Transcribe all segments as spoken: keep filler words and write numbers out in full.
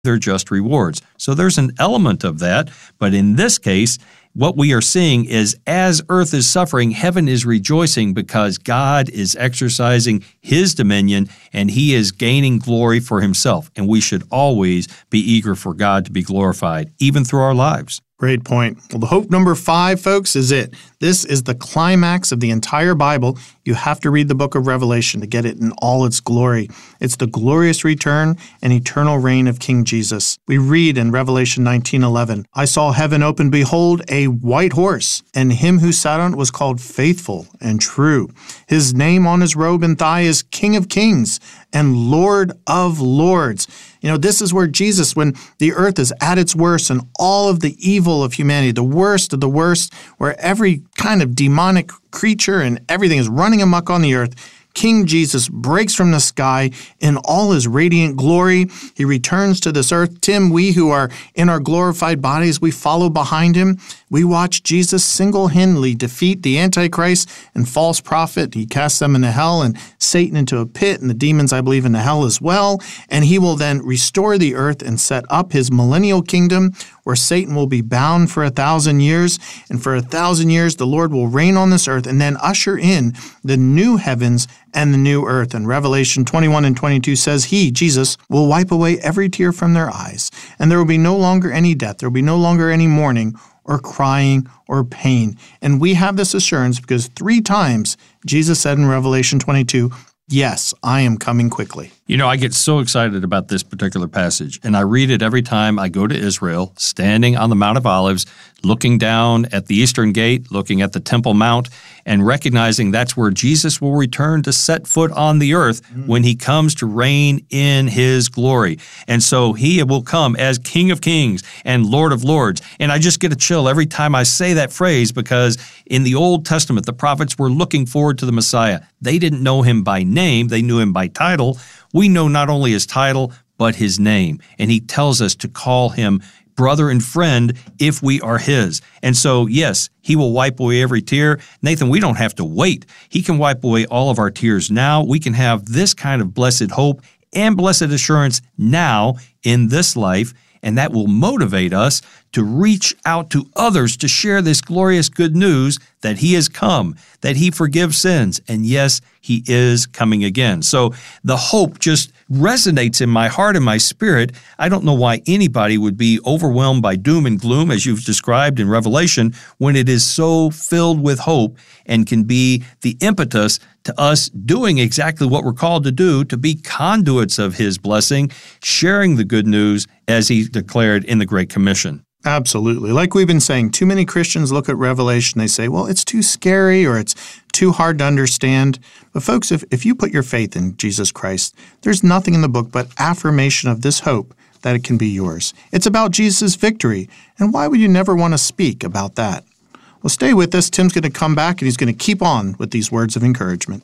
their just rewards. So there's an element of that, but in this case, what we are seeing is as earth is suffering, heaven is rejoicing because God is exercising His dominion and He is gaining glory for Himself. And we should always be eager for God to be glorified, even through our lives. Great point. Well, the hope number five, folks, is it. This is the climax of the entire Bible. You have to read the book of Revelation to get it in all its glory. It's the glorious return and eternal reign of King Jesus. We read in Revelation nineteen eleven, I saw heaven open, behold, a white horse, and him who sat on it was called Faithful and True. His name on his robe and thigh is King of Kings and Lord of Lords. You know, this is where Jesus, when the earth is at its worst and all of the evil of humanity, the worst of the worst, where every kind of demonic creature and everything is running amok on the earth, King Jesus breaks from the sky in all His radiant glory. He returns to this earth. Tim, we who are in our glorified bodies, we follow behind Him. We watch Jesus single-handedly defeat the Antichrist and false prophet. He casts them into hell and Satan into a pit and the demons, I believe, into hell as well. And He will then restore the earth and set up His millennial kingdom where Satan will be bound for a thousand years. And for a thousand years, the Lord will reign on this earth and then usher in the new heavens and the new earth. And Revelation twenty-one and twenty-two says He, Jesus, will wipe away every tear from their eyes, and there will be no longer any death. There will be no longer any mourning or crying or pain. And we have this assurance because three times Jesus said in Revelation twenty-two, yes, I am coming quickly. You know, I get so excited about this particular passage, and I read it every time I go to Israel, standing on the Mount of Olives, looking down at the Eastern Gate, looking at the Temple Mount, and recognizing that's where Jesus will return to set foot on the earth mm. when He comes to reign in His glory. And so He will come as King of Kings and Lord of Lords. And I just get a chill every time I say that phrase because in the Old Testament, the prophets were looking forward to the Messiah. They didn't know Him by name. They knew Him by title. We know not only His title, but His name. And He tells us to call Him brother and friend if we are His. And so, yes, He will wipe away every tear. Nathan, we don't have to wait. He can wipe away all of our tears now. We can have this kind of blessed hope and blessed assurance now in this life, and that will motivate us to reach out to others to share this glorious good news that He has come, that He forgives sins, and yes, He is coming again. So the hope just resonates in my heart and my spirit. I don't know why anybody would be overwhelmed by doom and gloom, as you've described in Revelation, when it is so filled with hope and can be the impetus to us doing exactly what we're called to do, to be conduits of His blessing, sharing the good news as He declared in the Great Commission. Absolutely. Like we've been saying, too many Christians look at Revelation, they say, well, it's too scary or it's too hard to understand. But folks, if, if you put your faith in Jesus Christ, there's nothing in the book but affirmation of this hope that it can be yours. It's about Jesus' victory. And why would you never want to speak about that? Well, stay with us. Tim's going to come back and he's going to keep on with these words of encouragement.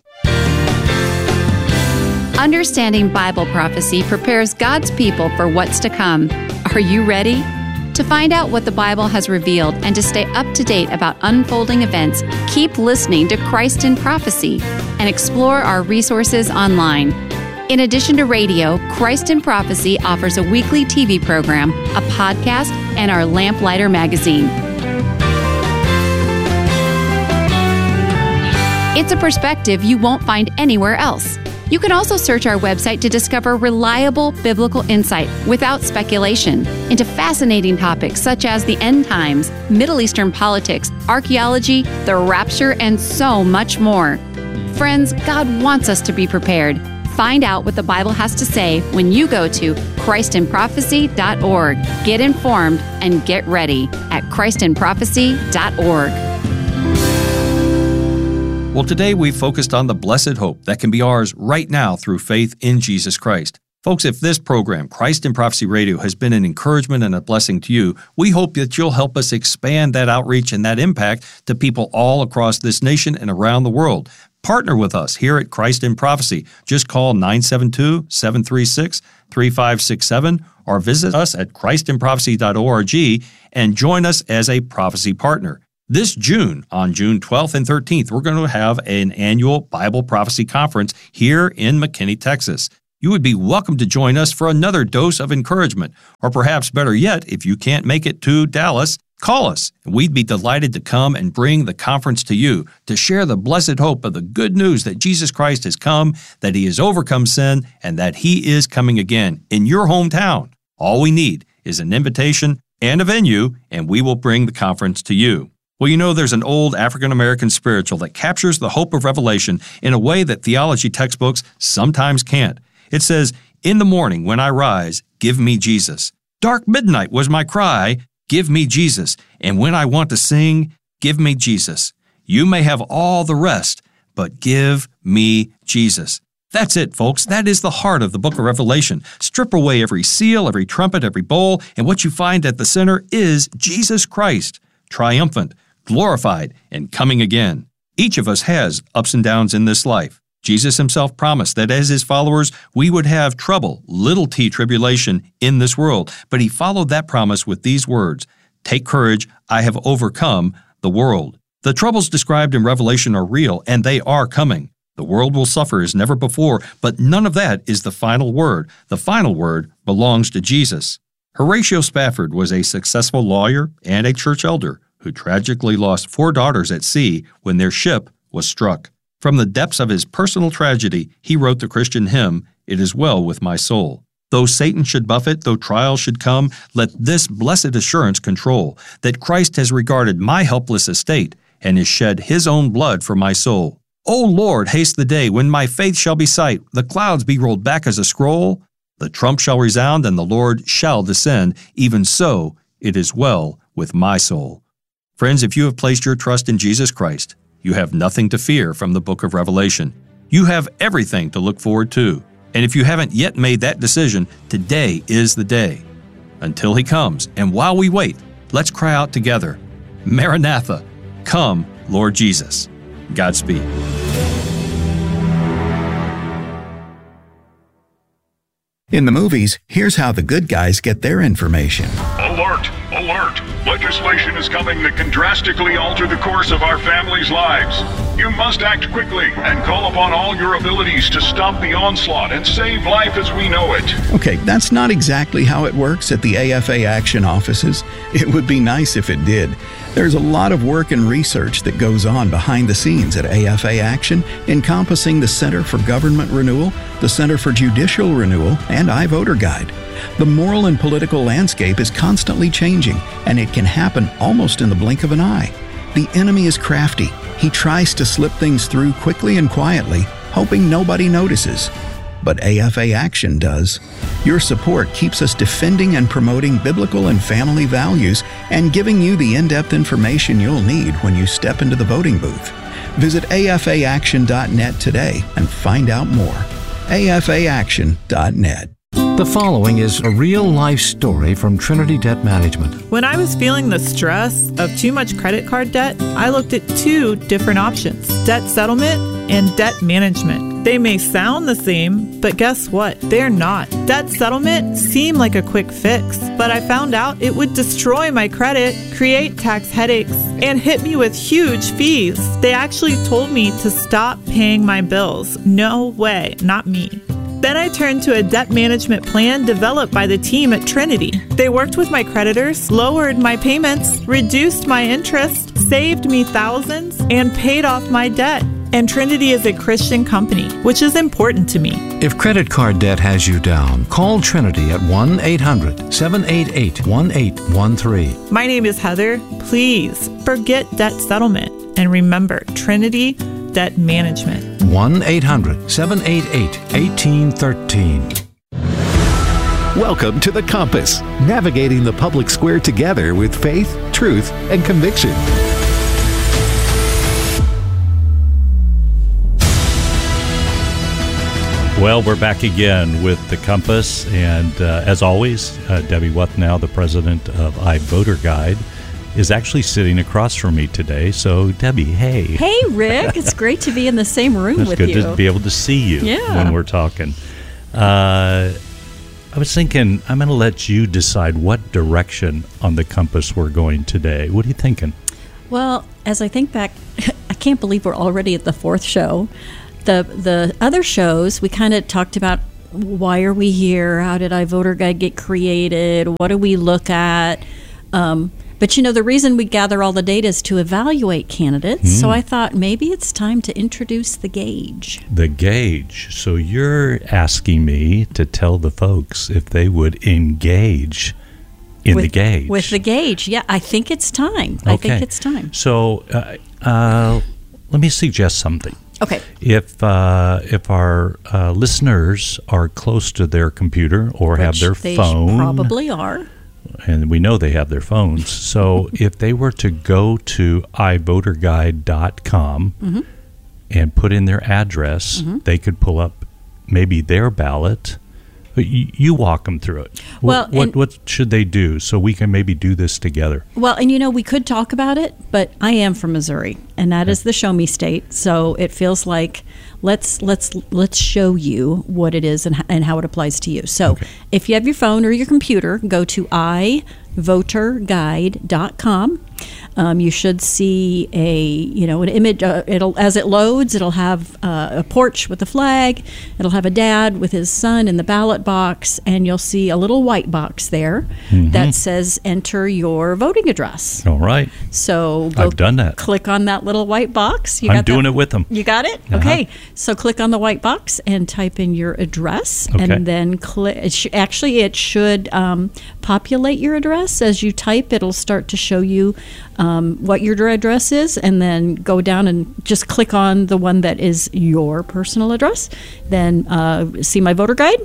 Understanding Bible prophecy prepares God's people for what's to come. Are you ready? To find out what the Bible has revealed and to stay up to date about unfolding events, keep listening to Christ in Prophecy and explore our resources online. In addition to radio, Christ in Prophecy offers a weekly T V program, a podcast, and our Lamplighter magazine. It's a perspective you won't find anywhere else. You can also search our website to discover reliable biblical insight without speculation into fascinating topics such as the end times, Middle Eastern politics, archaeology, the rapture, and so much more. Friends, God wants us to be prepared. Find out what the Bible has to say when you go to Christ in Prophecy dot org. Get informed and get ready at Christ in Prophecy dot org. Well, today we focused on the blessed hope that can be ours right now through faith in Jesus Christ. Folks, if this program, Christ in Prophecy Radio, has been an encouragement and a blessing to you, we hope that you'll help us expand that outreach and that impact to people all across this nation and around the world. Partner with us here at Christ in Prophecy. Just call nine seven two, seven three six, three five six seven or visit us at Christ in Prophecy dot org and join us as a prophecy partner. This June, on June twelfth and thirteenth, we're going to have an annual Bible Prophecy Conference here in McKinney, Texas. you would be welcome to join us for another dose of encouragement. Or perhaps better yet, if you can't make it to Dallas, call us, and we'd be delighted to come and bring the conference to you to share the blessed hope of the good news that Jesus Christ has come, that He has overcome sin, and that He is coming again in your hometown. All we need is an invitation and a venue, and we will bring the conference to you. Well, you know, there's an old African-American spiritual that captures the hope of Revelation in a way that theology textbooks sometimes can't. It says, "In the morning when I rise, give me Jesus. Dark midnight was my cry, give me Jesus. And when I want to sing, give me Jesus. You may have all the rest, but give me Jesus." That's it, folks. That is the heart of the book of Revelation. Strip away every seal, every trumpet, every bowl, and what you find at the center is Jesus Christ, triumphant, glorified, and coming again. Each of us has ups and downs in this life. Jesus Himself promised that as His followers, we would have trouble, little t tribulation, in this world. But He followed that promise with these words, "Take courage, I have overcome the world." The troubles described in Revelation are real, and they are coming. The world will suffer as never before, but none of that is the final word. The final word belongs to Jesus. Horatio Spafford was a successful lawyer and a church elder who tragically lost four daughters at sea when their ship was struck. From the depths of his personal tragedy, he wrote the Christian hymn, "It is well with my soul." Though Satan should buffet, though trials should come, let this blessed assurance control, that Christ has regarded my helpless estate and has shed His own blood for my soul. O Lord, haste the day when my faith shall be sight, the clouds be rolled back as a scroll, the trump shall resound and the Lord shall descend. Even so, it is well with my soul. Friends, if you have placed your trust in Jesus Christ, you have nothing to fear from the book of Revelation. You have everything to look forward to. And if you haven't yet made that decision, today is the day. Until He comes, and while we wait, let's cry out together, Maranatha, come, Lord Jesus. Godspeed. In the movies, here's how the good guys get their information. Alert! Alert! Legislation is coming that can drastically alter the course of our families' lives. You must act quickly and call upon all your abilities to stop the onslaught and save life as we know it. Okay, that's not exactly how it works at the A F A Action offices. It would be nice if it did. There's a lot of work and research that goes on behind the scenes at A F A Action, encompassing the Center for Government Renewal, the Center for Judicial Renewal, and iVoter Guide. The moral and political landscape is constantly changing, and it can happen almost in the blink of an eye. The enemy is crafty. He tries to slip things through quickly and quietly, hoping nobody notices. But A F A Action does. Your support keeps us defending and promoting biblical and family values and giving you the in-depth information you'll need when you step into the voting booth. Visit A F A action dot net today and find out more. A F A action dot net. The following is a real-life story from Trinity Debt Management. When I was feeling the stress of too much credit card debt, I looked at two different options, debt settlement and debt management. They may sound the same, but guess what? They're not. Debt settlement seemed like a quick fix, but I found out it would destroy my credit, create tax headaches, and hit me with huge fees. They actually told me to stop paying my bills. No way, not me. Then I turned to a debt management plan developed by the team at Trinity. They worked with my creditors, lowered my payments, reduced my interest, saved me thousands, and paid off my debt. And Trinity is a Christian company, which is important to me. If credit card debt has you down, call Trinity at one eight hundred seven eight eight one eight one three. My name is Heather. Please forget debt settlement and remember Trinity Debt Management. one eight hundred seven eight eight one eight one three. Welcome to The Compass, navigating the public square together with faith, truth, and conviction. Well, we're back again with The Compass, and uh, as always, uh, Debbie Wuthnow, the president of iVoter Guide, is actually sitting across from me today. So, Debbie, hey. Hey, Rick. It's great to be in the same room it's with you. you. It's good to be able to see you yeah. when we're talking. Uh, I was thinking, I'm going to let you decide what direction on The Compass we're going today. What are you thinking? Well, as I think back, I can't believe we're already at the fourth show. The the other shows, we kind of talked about why are we here? How did iVoter Guide get created? What do we look at? Um, but, you know, the reason we gather all the data is to evaluate candidates. Mm. So I thought maybe it's time to introduce the gauge. The gauge. So you're asking me to tell the folks if they would engage in with, the gauge. With the gauge. Yeah, I think it's time. Okay. I think it's time. So uh, uh, let me suggest something. Okay. If uh, if our uh, listeners are close to their computer or Which have their they phone, probably are, and we know they have their phones. So if they were to go to i voter guide dot com mm-hmm. and put in their address, mm-hmm. they could pull up maybe their ballot. You, you walk them through it. Well, what, what what should they do so we can maybe do this together? Well, and you know, we could talk about it, but I am from Missouri, and that okay. is the show me state. So it feels like let's let's let's show you what it is and and how it applies to you. So okay. if you have your phone or your computer, go to i voter guide dot com. Um, you should see a you know an image. Uh, it'll as it loads, it'll have uh, a porch with a flag. It'll have a dad with his son in the ballot box, and you'll see a little white box there mm-hmm. that says "Enter your voting address." All right. So go I've done that. Click on that little white box. You I'm got doing that? It with them. You got it. Uh-huh. Okay. So click on the white box and type in your address, okay. and then click. It sh- actually, it should um, populate your address as you type. It'll start to show you. Um, what your address is, and then go down and just click on the one that is your personal address. Then uh, see my voter guide,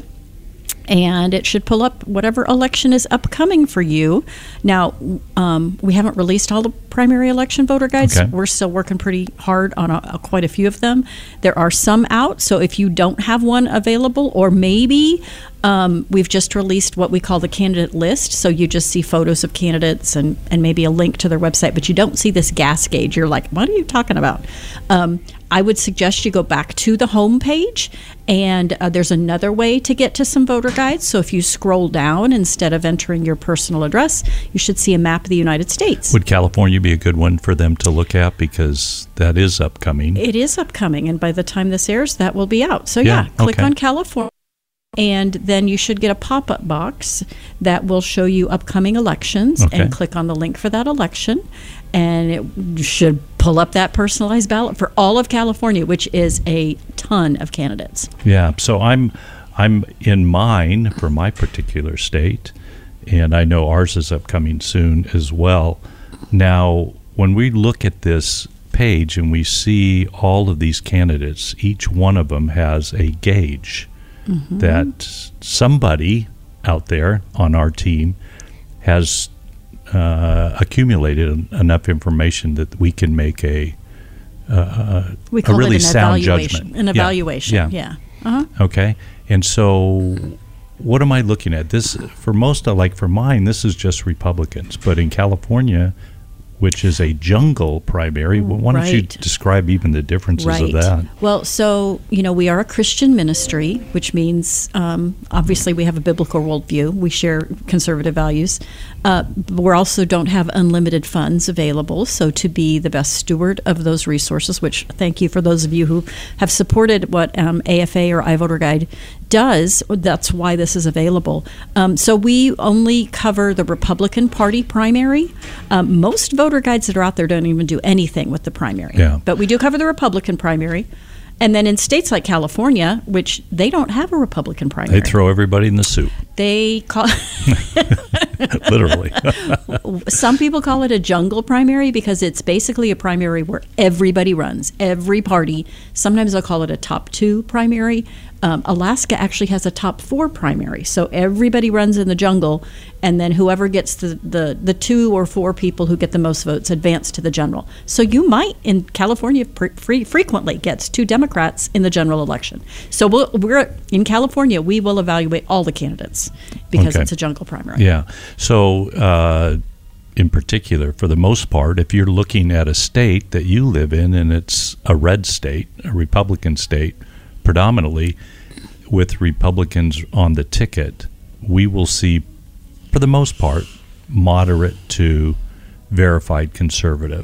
and it should pull up whatever election is upcoming for you. Now, um, we haven't released all the primary election voter guides. Okay. We're still working pretty hard on a, a, quite a few of them. There are some out, so if you don't have one available, or maybe um, we've just released what we call the candidate list, so you just see photos of candidates and, and maybe a link to their website, but you don't see this gas gauge. You're like, what are you talking about? Um, I would suggest you go back to the home page, and uh, there's another way to get to some voter guides. So if you scroll down, instead of entering your personal address, you should see a map of the United States. Would California be a good one for them to look at, because that is upcoming? It is upcoming, and by the time this airs, that will be out. So yeah, yeah click okay. on California. And then you should get a pop-up box that will show you upcoming elections, okay. and click on the link for that election, and it should pull up that personalized ballot for all of California, which is a ton of candidates. Yeah, so I'm I'm in mine for my particular state, and I know ours is upcoming soon as well. Now, when we look at this page and we see all of these candidates, each one of them has a gauge. Mm-hmm. That somebody out there on our team has uh, accumulated enough information that we can make a uh, we call a really it an sound evaluation. judgment. An evaluation, yeah. yeah. yeah. Uh-huh. Okay, and so what am I looking at? This for most, of, like for mine, this is just Republicans, but in California, which is a jungle primary. Why don't right. you describe even the differences right. of that? Well, so, you know, we are a Christian ministry, which means um, obviously we have a biblical worldview. We share conservative values. Uh, we also don't have unlimited funds available. So to be the best steward of those resources, which thank you for those of you who have supported what um, A F A or iVoter Guide does, that's why this is available. Um, so we only cover the Republican Party primary. Um, most voter guides that are out there don't even do anything with the primary. Yeah. But we do cover the Republican primary. And then in states like California, which they don't have a Republican primary. They throw everybody in the soup. They call literally. Some people call it a jungle primary because it's basically a primary where everybody runs, every party. Sometimes they'll call it a top two primary. Um, Alaska actually has a top four primary, so everybody runs in the jungle, and then whoever gets the, the, the two or four people who get the most votes advance to the general. So you might, in California, pre- free, frequently gets two Democrats in the general election. So we'll, we're in California, we will evaluate all the candidates because okay. it's a jungle primary. Yeah. So uh, in particular, for the most part, if you're looking at a state that you live in and it's a red state, a Republican state, predominantly with Republicans on the ticket, we will see, for the most part, moderate to verified conservative.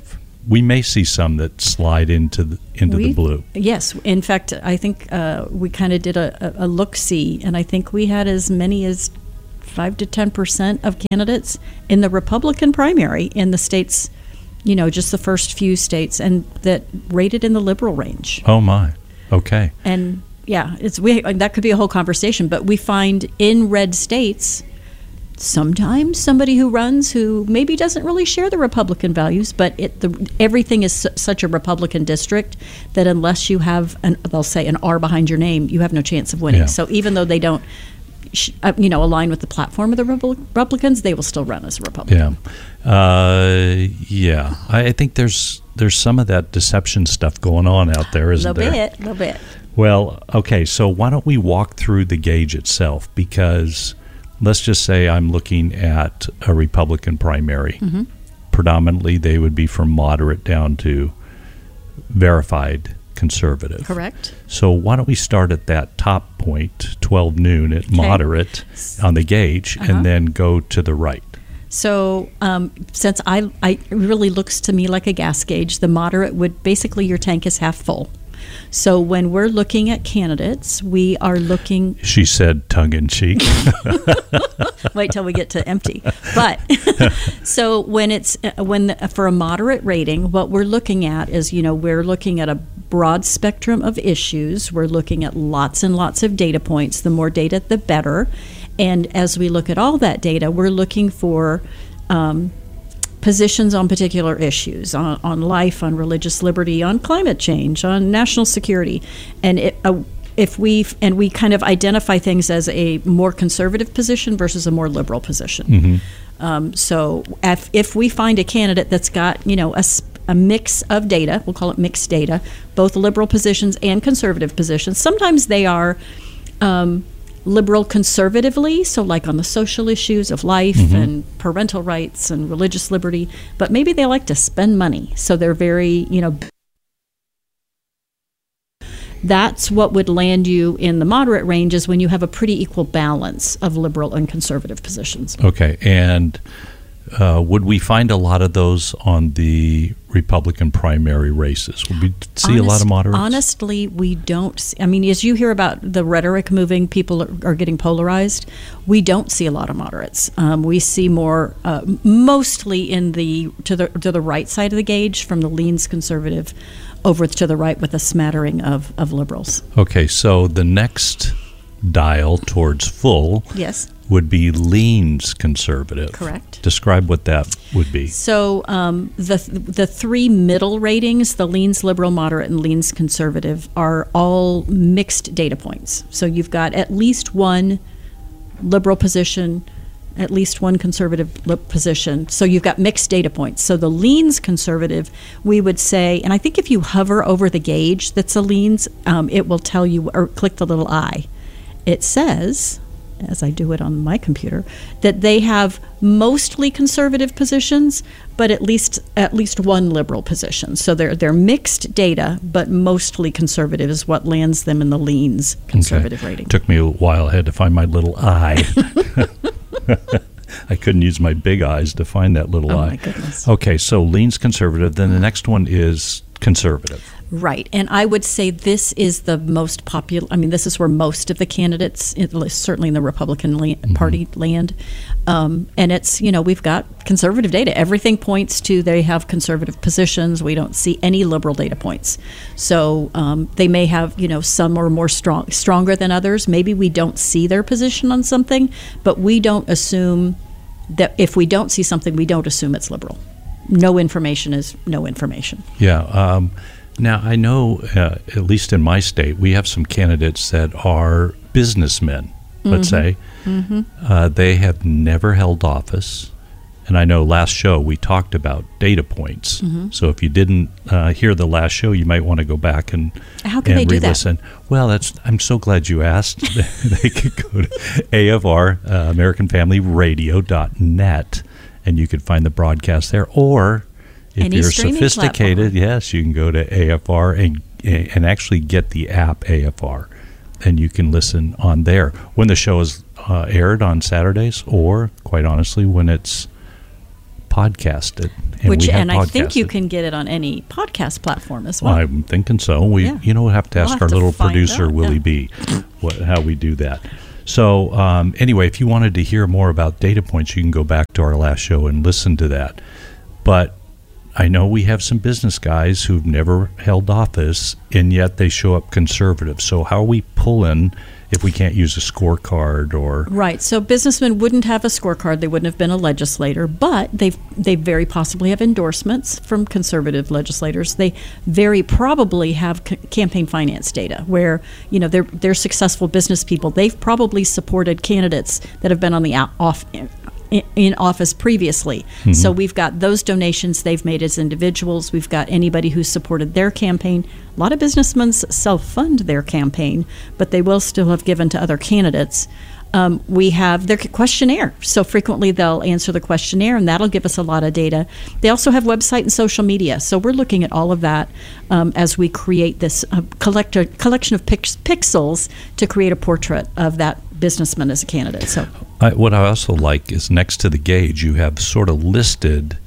we may see some that slide into the, into we, the blue. Yes. In fact, I think uh, we kind of did a, a, a look-see, and I think we had as many as five to ten percent of candidates in the Republican primary in the states, you know, just the first few states, and that rated in the liberal range. Oh, my. Okay. And, yeah, it's we that could be a whole conversation, but we find in red states sometimes somebody who runs who maybe doesn't really share the Republican values, but it, the, everything is su- such a Republican district that unless you have, an, they'll say, an R behind your name, you have no chance of winning. Yeah. So even though they don't, sh- uh, you know, align with the platform of the Repu- Republicans, they will still run as a Republican. Yeah, uh, yeah. I, I think there's there's some of that deception stuff going on out there, isn't there? A there? little bit, a little bit. Well, okay. So why don't we walk through the gauge itself? Because let's just say I'm looking at a Republican primary. Mm-hmm. Predominantly, they would be from moderate down to verified conservative. Correct. So why don't we start at that top point, twelve noon at Okay. moderate on the gauge, Uh-huh. and then go to the right. So um, since I, I, it really looks to me like a gas gauge, the moderate would basically your tank is half full. So when we're looking at candidates, we are looking. She said tongue in cheek. Wait till we get to empty. But so when it's when the, for a moderate rating, what we're looking at is, you know, we're looking at a broad spectrum of issues. We're looking at lots and lots of data points. The more data, the better. And as we look at all that data, we're looking for um, positions on particular issues, on, on life, on religious liberty, on climate change, on national security. And it, uh, if we and we kind of identify things as a more conservative position versus a more liberal position. Mm-hmm. Um, so if, if we find a candidate that's got, you know, a, a mix of data, we'll call it mixed data, both liberal positions and conservative positions, sometimes they are um, liberal conservatively, so like on the social issues of life Mm-hmm. and parental rights and religious liberty, but maybe they like to spend money, so they're very, you know, that's what would land you in the moderate range, is when you have a pretty equal balance of liberal and conservative positions. Okay, and uh, would we find a lot of those on the Republican primary races? Would we see Honest, a lot of moderates? Honestly, we don't. See, I mean, as you hear about the rhetoric moving, people are, are getting polarized. We don't see a lot of moderates. Um, we see more, uh, mostly in the to the to the right side of the gauge, from the leans conservative over to the right, with a smattering of, of liberals. Okay, so the next dial towards full Yes. would be leans conservative. Correct. Describe what that would be. So um, the the three middle ratings, the leans liberal, moderate, and leans conservative, are all mixed data points. So you've got at least one liberal position, at least one conservative lip position. So you've got mixed data points. So the leans conservative, we would say, and I think if you hover over the gauge that's a leans, um, it will tell you, or click the little eye. It says, as I do it on my computer, that they have mostly conservative positions, but at least at least one liberal position. So they're they're mixed data, but mostly conservative is what lands them in the leans conservative Okay. rating. Took me a while. I had to find my little eye. I couldn't use my big eyes to find that little Oh, eye. my goodness. Okay, so leans conservative. Then the next one is conservative. Right, and I would say this is the most popular. I mean, this is where most of the candidates, at least certainly in the Republican la- Mm-hmm. Party, land. Um, and it's, you know, we've got conservative data. Everything points to they have conservative positions. We don't see any liberal data points. So um, they may have, you know, some are more strong, stronger than others. Maybe we don't see their position on something, but we don't assume that if we don't see something, we don't assume it's liberal. No information is no information. Yeah. Um, now, I know, uh, at least in my state, we have some candidates that are businessmen, let's say. Mm-hmm. Uh, they have never held office. And I know last show we talked about data points. Mm-hmm. So if you didn't uh, hear the last show, you might want to go back and, How can and they do that? re-listen. Well, that's I'm so glad you asked. They could go to A F R, uh, American Family Radio dot net, and you could find the broadcast there. Or if Any you're streaming sophisticated, platform. yes, you can go to A F R and and actually get the app A F R, and you can listen on there when the show is uh, aired on Saturdays, or quite honestly, when it's podcast it. And Which, we have and I think you podcasted. can get it on any podcast platform as well. I'm thinking so. We, Yeah. you know, we'll have to We'll ask have our to little find producer, out, Willie yeah. B, what, how we do that. So, um, anyway, if you wanted to hear more about data points, you can go back to our last show and listen to that. But I know we have some business guys who've never held office, and yet they show up conservative. So how are we pulling if we can't use a scorecard or... Right. So businessmen wouldn't have a scorecard. They wouldn't have been a legislator, but they they very possibly have endorsements from conservative legislators. They very probably have c- campaign finance data where, you know, they're they're successful business people. They've probably supported candidates that have been on the out, off in, in office previously. Mhm. So we've got those donations they've made as individuals. We've got anybody who supported their campaign. A lot of businessmen self-fund their campaign, but they will still have given to other candidates. Um, we have their questionnaire. So frequently they'll answer the questionnaire, and that'll give us a lot of data. They also have website and social media. So we're looking at all of that um, as we create this uh, collector, collection of pix- pixels to create a portrait of that businessman as a candidate. So I, what I also like is next to the gauge, you have sort of listed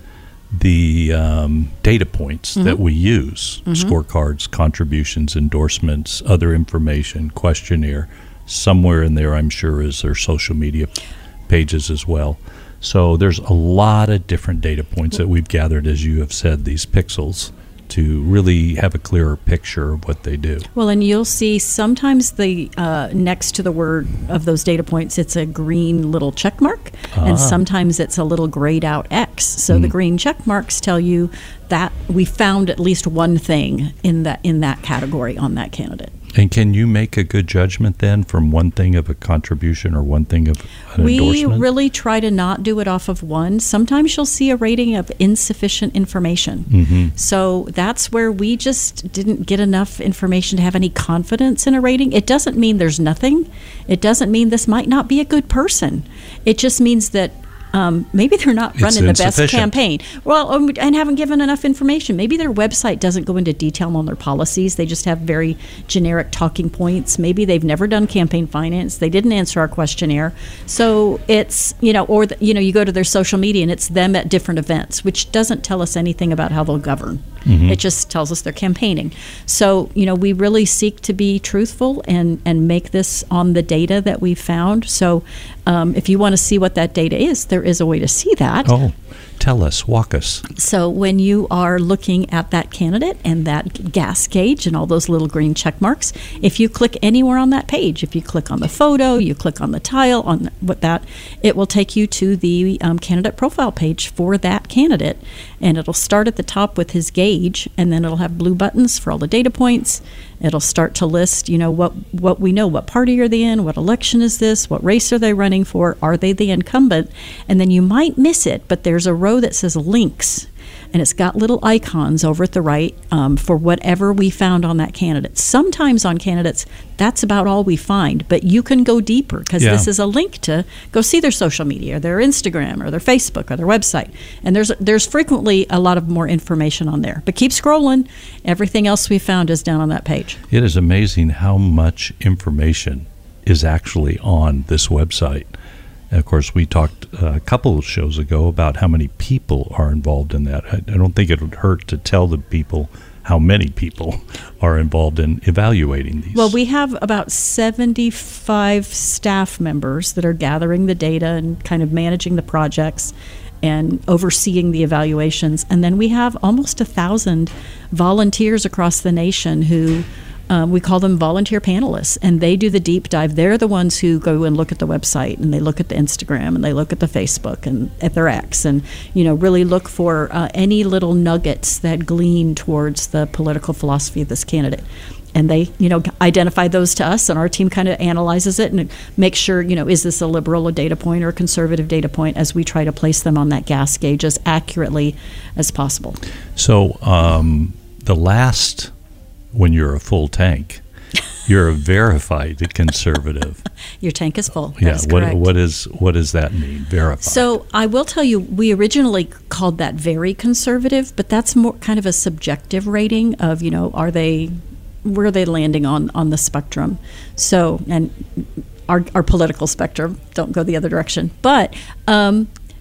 the um, data points Mhm. that we use, Mhm. scorecards, contributions, endorsements, other information, questionnaire. Somewhere in there, I'm sure, is their social media pages as well. So there's a lot of different data points that we've gathered, as you have said, these pixels, to really have a clearer picture of what they do. Well, and you'll see sometimes the uh, next to the word of those data points, it's a green little check mark, Ah. and sometimes it's a little grayed out X. So the Mm. green check marks tell you that we found at least one thing in that in that category on that candidate. And can you make a good judgment then from one thing of a contribution or one thing of an We endorsement? really try to not do it off of one. Sometimes you'll see a rating of insufficient information. Mhm. So that's where we just didn't get enough information to have any confidence in a rating. It doesn't mean there's nothing. It doesn't mean this might not be a good person. It just means that um, maybe they're not It's running the best insufficient. campaign. Well, um, and haven't given enough information. Maybe their website doesn't go into detail on their policies. They just have very generic talking points. Maybe they've never done campaign finance. They didn't answer our questionnaire. So it's, you know, or, the, you know, you go to their social media and it's them at different events, which doesn't tell us anything about how they'll govern. Mhm. It just tells us they're campaigning. So, you know, we really seek to be truthful and, and make this on the data that we found. So um, if you want to see what that data is, there is a way to see that. Oh, tell us, walk us. So when you are looking at that candidate and that gas gauge and all those little green check marks, if you click anywhere on that page, if you click on the photo, you click on the tile, on what that, it will take you to the um, candidate profile page for that candidate. And it'll start at the top with his gauge, and then it'll have blue buttons for all the data points. It'll start to list, you know, what what we know, what party are they in, what election is this, what race are they running for, are they the incumbent? And then you might miss it, but there's a row that says links, and it's got little icons over at the right um, for whatever we found on that candidate. Sometimes on candidates, that's about all we find, but you can go deeper because Yeah. this is a link to go see their social media, their Instagram or their Facebook or their website. And there's there's frequently a lot of more information on there. But keep scrolling. Everything else we found is down on that page. It is amazing how much information is actually on this website. And of course, we talked uh, a couple of shows ago about how many people are involved in that. I, I don't think it would hurt to tell the people how many people are involved in evaluating these. Well, we have about seventy-five staff members that are gathering the data and kind of managing the projects and overseeing the evaluations. And then we have almost a thousand volunteers across the nation who um, we call them volunteer panelists, and they do the deep dive. They're the ones who go and look at the website, and they look at the Instagram, and they look at the Facebook, and at their X, and you know really look for uh, any little nuggets that glean towards the political philosophy of this candidate. And they, you know, identify those to us, and our team kind of analyzes it and makes sure, you know, is this a liberal a data point or a conservative data point as we try to place them on that gas gauge as accurately as possible. So um, the last, when you're a full tank, you're a verified conservative. Your tank is full. That Yeah. is What correct. what is what does that mean? Verified. So I will tell you, we originally called that very conservative, but that's more kind of a subjective rating of, you know, are they, where are they landing on, on the spectrum? So, and our, our political spectrum, don't go the other direction. But um,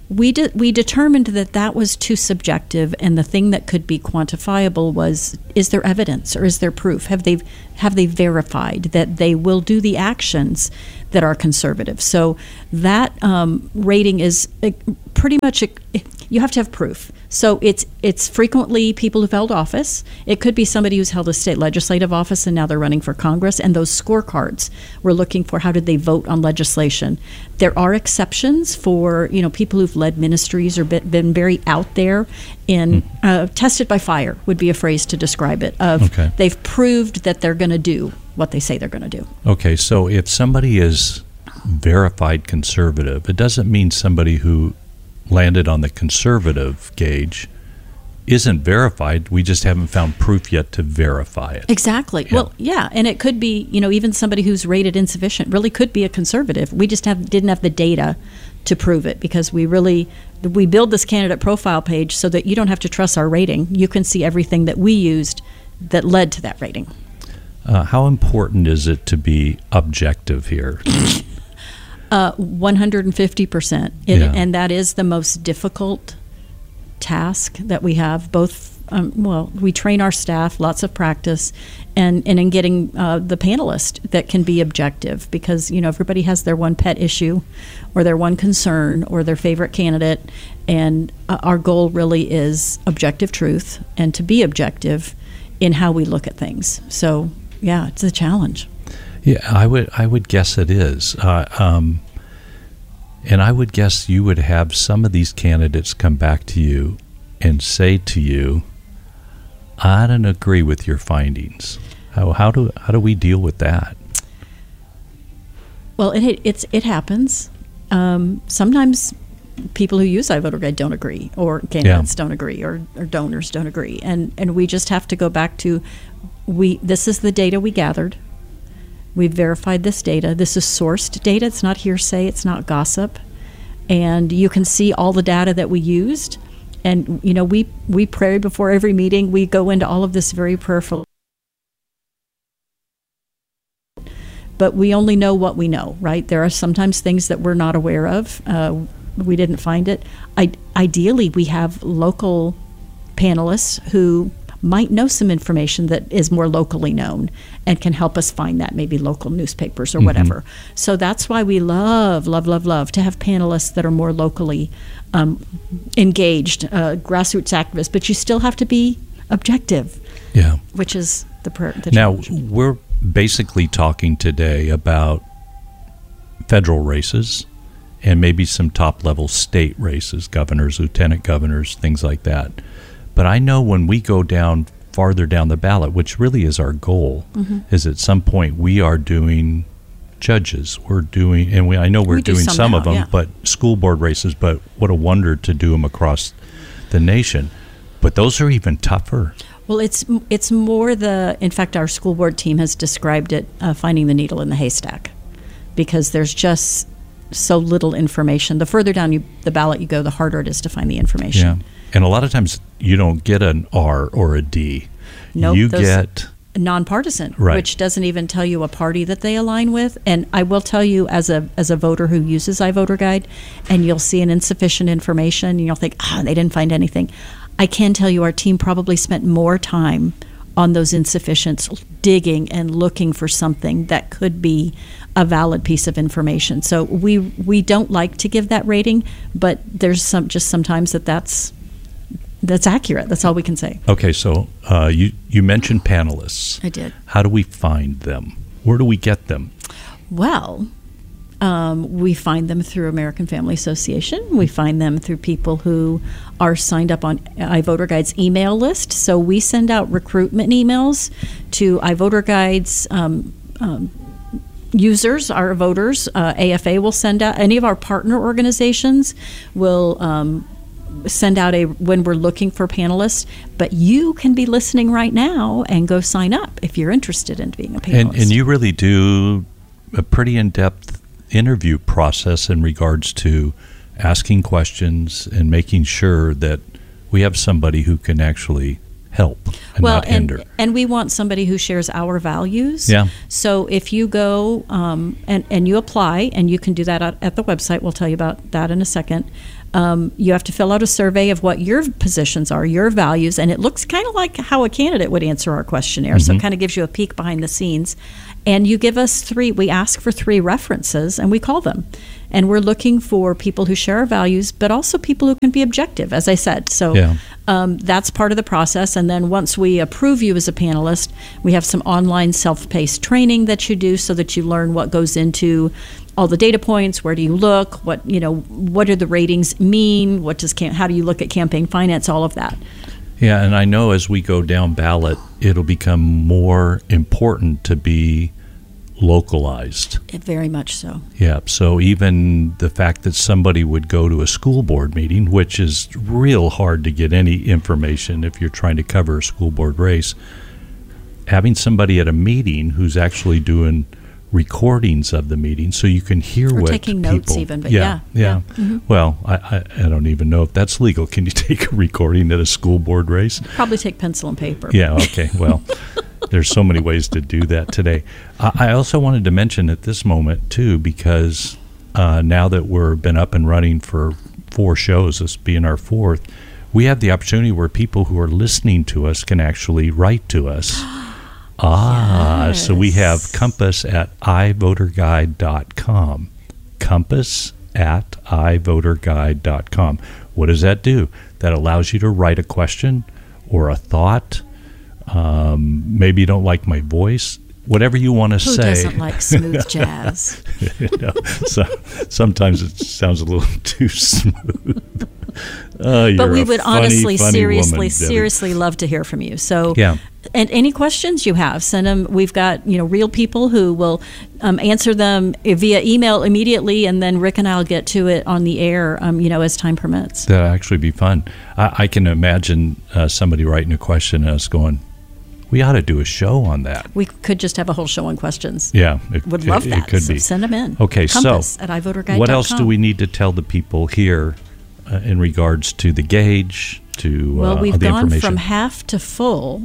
we de- we determined that that was too subjective, and the thing that could be quantifiable was: is there evidence or is there proof? Have they have they verified that they will do the actions that are conservative? So that um, rating is uh, pretty much a, you have to have proof. So it's it's frequently people who've held office. It could be somebody who's held a state legislative office and now they're running for Congress. And those scorecards, we're looking for how did they vote on legislation. There are exceptions for, you know, people who've led ministries or been, been very out there in uh, tested by fire would be a phrase to describe it. Of Okay. They've proved that they're going to do what they say they're going to do. Okay, so if somebody is verified conservative, it doesn't mean somebody who landed on the conservative gauge isn't verified. We just haven't found proof yet to verify it. Exactly. Yeah. Well, yeah, and it could be, you know, even somebody who's rated insufficient really could be a conservative. We just have didn't have the data to prove it, because we really we build this candidate profile page so that you don't have to trust our rating. You can see everything that we used that led to that rating. Uh, how important is it to be objective here? Uh, one hundred fifty percent. It, Yeah. And that is the most difficult task that we have. Both, um, well, we train our staff, lots of practice, and, and in getting uh, the panelist that can be objective, because, you know, everybody has their one pet issue or their one concern or their favorite candidate. And uh, our goal really is objective truth and to be objective in how we look at things. So, yeah, it's a challenge. Yeah, I would I would guess it is. Uh, um, and I would guess you would have some of these candidates come back to you and say to you, I don't agree with your findings. How, how do how do we deal with that? Well, it it's it happens. Um, sometimes people who use iVoterGuide don't agree, or candidates Yeah. don't agree, or, or donors don't agree, and and we just have to go back to we. This is the data we gathered. We've verified this data. This is sourced data. It's not hearsay. It's not gossip. And you can see all the data that we used. And, you know, we, we pray before every meeting. We go into all of this very prayerful. But we only know what we know, right? There are sometimes things that we're not aware of. Uh, we didn't find it. I, ideally, we have local panelists who might know some information that is more locally known and can help us find that, maybe local newspapers or Mhm. whatever. So that's why we love, love, love, love to have panelists that are more locally um, engaged, uh, grassroots activists, but you still have to be objective, Yeah. which is the, per- the Now, challenge. we're basically talking today about federal races and maybe some top-level state races, governors, lieutenant governors, things like that. But I know when we go down farther down the ballot, which really is our goal, Mhm. is at some point we are doing judges. We're doing, and we I know we're We do doing some some, now, of them, yeah. but school board races, but what a wonder to do them across the nation. But those are even tougher. Well, it's it's more the. In fact, our school board team has described it uh, finding the needle in the haystack, because there's just so little information. The further down you, the ballot you go, the harder it is to find the information. Yeah. And a lot of times you don't get an R or a D. Nope, you those- get Nonpartisan, Right. which doesn't even tell you a party that they align with. And I will tell you, as a as a voter who uses iVoterGuide, and you'll see an insufficient information, and you'll think, ah, they didn't find anything. I can tell you, our team probably spent more time on those insufficients, digging and looking for something that could be a valid piece of information. So we we don't like to give that rating, but there's some just sometimes that that's that's accurate. That's all we can say. Okay, so uh, you you mentioned panelists. I did. How do we find them? Where do we get them? Well, um, we find them through American Family Association. We find them through people who are signed up on iVoterGuide's email list. So we send out recruitment emails to iVoterGuide's um, um, users, our voters. Uh, A F A will send out, any of our partner organizations will um, send out a when we're looking for panelists. But you can be listening right now and go sign up if you're interested in being a panelist. And, and you really do a pretty in-depth interview process in regards to asking questions and making sure that we have somebody who can actually help and well, not hinder. and, and we want somebody who shares our values. Yeah. So if you go um, and, and you apply, and you can do that at, at the website, we'll tell you about that in a second. Um, you have to fill out a survey of what your positions are, your values, and it looks kind of like how a candidate would answer our questionnaire. Mm-hmm. So it kind of gives you a peek behind the scenes. And you give us three, we ask for three references, and we call them. And we're looking for people who share our values, but also people who can be objective, as I said. So yeah. um, that's part of the process. And then once we approve you as a panelist, we have some online self-paced training that you do so that you learn what goes into all the data points. Where do you look? What, you know, what do the ratings mean? What does cam- how do you look at campaign finance? All of that. Yeah, and I know as we go down ballot, it'll become more important to be localized. Very much so. Yeah, so even the fact that somebody would go to a school board meeting, which is real hard to get any information if you're trying to cover a school board race, having somebody at a meeting who's actually doing recordings of the meeting so you can hear or what taking people, notes even, but yeah. Yeah, yeah. yeah. Mm-hmm. Well, I, I, I don't even know if that's legal. Can you take a recording at a school board race? Probably take pencil and paper. Yeah, okay, well, there's so many ways to do that today. I, I also wanted to mention at this moment, too, because uh, now that we've been up and running for four shows, this being our fourth, we have the opportunity where people who are listening to us can actually write to us. Ah, yes. So we have Compass at i voter guide dot com. Compass at i voter guide dot com. What does that do? That allows you to write a question or a thought. Um, maybe you don't like my voice. Whatever you want to Who say. Who doesn't like smooth jazz? you know, so, sometimes it sounds a little too smooth. Uh, but we would funny, honestly, funny seriously, woman, seriously love to hear from you. So, yeah. And any questions you have, send them. We've got you know real people who will um, answer them via email immediately, and then Rick and I'll get to it on the air. Um, you know, as time permits. That'll actually be fun. I, I can imagine uh, somebody writing a question and us going, "We ought to do a show on that." We could just have a whole show on questions. Yeah, it, would love it, that. It could so be. Send them in. Okay, Compass so at i voter guide dot com. What else do we need to tell the people here uh, in regards to the gauge? To well, uh, we've the gone information? from half to full.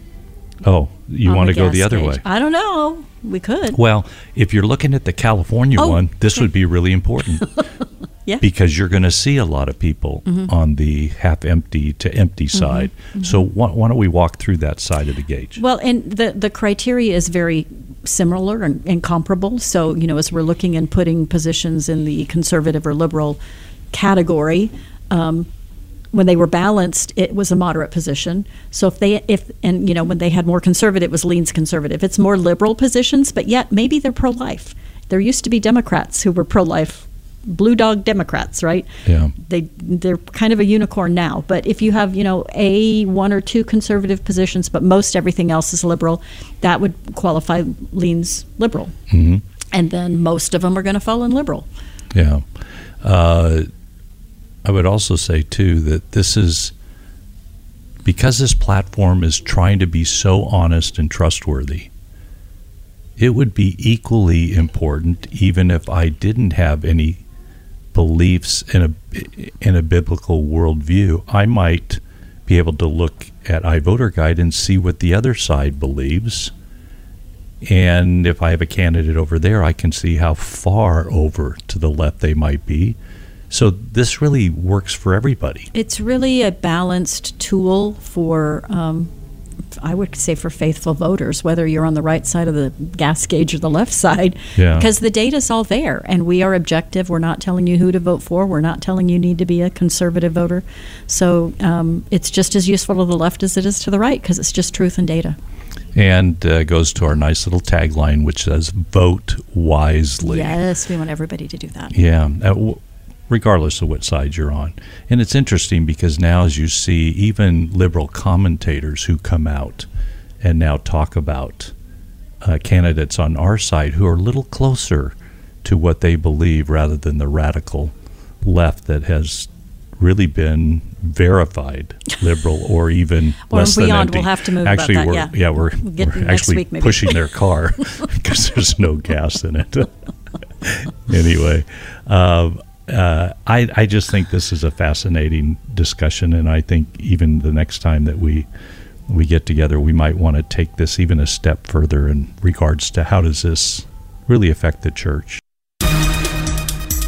Oh, you want to go the other gauge. way? I don't know. We could. Well, if you're looking at the California oh, one, this okay. would be really important. Yeah. Because you're going to see a lot of people mm-hmm. on the half empty to empty side. Mm-hmm. So why, why don't we walk through that side of the gauge? Well, and the, the criteria is very similar and, and comparable. So, you know, as we're looking and putting positions in the conservative or liberal category, um, when they were balanced, it was a moderate position. So if they, if and you know, when they had more conservative, it was leans conservative. It's more liberal positions, but yet maybe they're pro-life. There used to be Democrats who were pro-life, blue dog Democrats, right? Yeah. They they're kind of a unicorn now. But if you have you know a one or two conservative positions, but most everything else is liberal, that would qualify leans liberal. Mm-hmm. And then most of them are going to fall in liberal. Yeah. Uh, I would also say, too, that this is, because this platform is trying to be so honest and trustworthy, it would be equally important, even if I didn't have any beliefs in a, in a biblical worldview, I might be able to look at iVoterGuide and see what the other side believes. And if I have a candidate over there, I can see how far over to the left they might be. So this really works for everybody. It's really a balanced tool for, um, I would say, for faithful voters, whether you're on the right side of the gas gauge or the left side, yeah. because the data's all there, and we are objective. We're not telling you who to vote for. We're not telling you need to be a conservative voter. So um, it's just as useful to the left as it is to the right, because it's just truth and data. And uh, goes to our nice little tagline, which says, vote wisely. Yes, we want everybody to do that. Yeah. Uh, w- regardless of what side you're on. And it's interesting because now, as you see, even liberal commentators who come out and now talk about uh, candidates on our side who are a little closer to what they believe rather than the radical left that has really been verified liberal or even or less beyond, than empty. We'll have to move actually, about that, we're, yeah. yeah, we're, We'll get we're next actually week maybe. pushing their car because there's no gas in it. Anyway, uh, uh, I, I just think this is a fascinating discussion, and I think even the next time that we we get together, we might want to take this even a step further in regards to how does this really affect the church.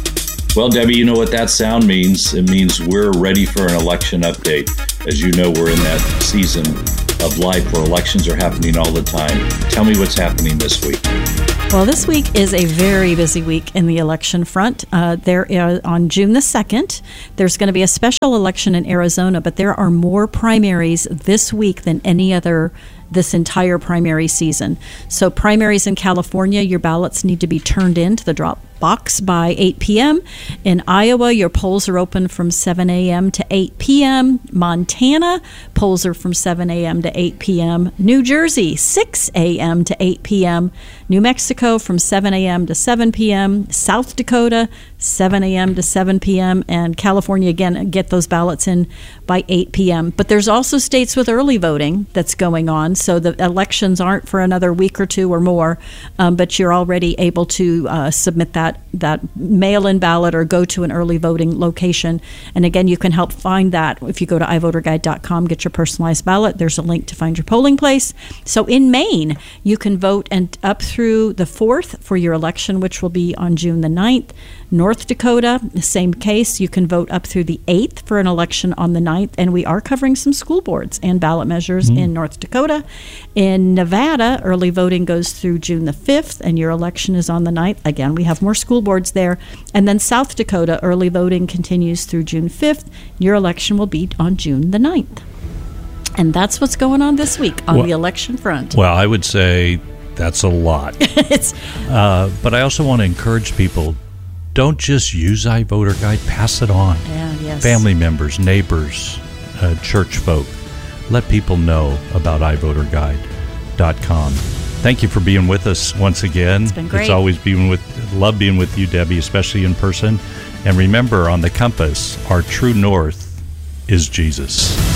Well, Debbie, you know what that sound means? It means we're ready for an election update. As you know, we're in that season of life where elections are happening all the time. Tell me what's happening this week. Well, this week is a very busy week in the election front. Uh, there are, on June the second, there's going to be a special election in Arizona, but there are more primaries this week than any other this entire primary season. So primaries in California, your ballots need to be turned in to the drop box by eight p.m. In Iowa, your polls are open from seven a.m. to eight p.m. Montana, polls are from seven a.m. to eight p.m. New Jersey, six a.m. to eight p.m. New Mexico from seven a.m. to seven p.m. South Dakota, seven a.m. to seven p.m. And California, again, get those ballots in by eight p.m. But there's also states with early voting that's going on. So the elections aren't for another week or two or more, um, but you're already able to uh, submit that that mail-in ballot or go to an early voting location. And again, you can help find that if you go to i voter guide dot com, get your personalized ballot. There's a link to find your polling place. So in Maine, you can vote and up through the fourth for your election, which will be on June the ninth. North Dakota, the same case. You can vote up through the eighth for an election on the ninth. And we are covering some school boards and ballot measures mm. in North Dakota. In Nevada, early voting goes through June the fifth, and your election is on the ninth. Again, we have more school boards there. And then South Dakota, early voting continues through June fifth. Your election will be on June the ninth. And that's what's going on this week on well, the election front. Well, I would say that's a lot. it's, uh, but I also want to encourage people, don't just use iVoterGuide, pass it on. Yeah, yes. Family members, neighbors, uh, church folk. Let people know about i voter guide dot com. Thank you for being with us once again. It's been great. It's always being with, love being with you, Debbie, especially in person. And remember, on the compass, our true north is Jesus.